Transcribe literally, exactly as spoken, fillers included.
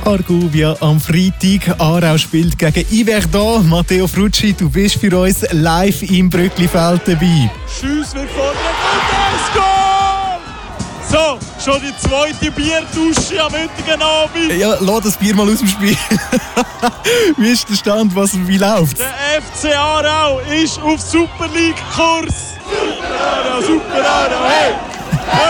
Argovia am Freitag. Aarau spielt gegen Yverdon. Matteo Frutschi, du bist für uns live im Brücklifeld dabei. Schuss wird vorne und das Goal! So, schon die zweite Bierdusche am heutigen Abend. Ja, lass das Bier mal aus dem Spiel. Wie ist der Stand? Was, wie läuft's? Der F C Aarau ist auf Super League-Kurs. Super Aarau, Super Aarau, hey!